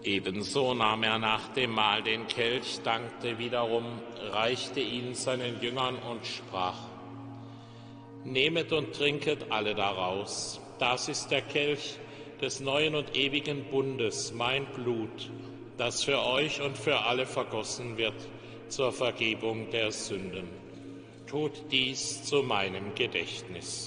Ebenso nahm er nach dem Mahl den Kelch, dankte wiederum, reichte ihn seinen Jüngern und sprach: Nehmet und trinket alle daraus. Das ist der Kelch des neuen und ewigen Bundes, mein Blut, das für euch und für alle vergossen wird zur Vergebung der Sünden. Tut dies zu meinem Gedächtnis.